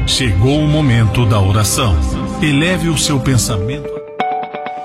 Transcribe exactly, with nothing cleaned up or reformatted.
Chegou o momento da oração. Eleve o seu pensamento.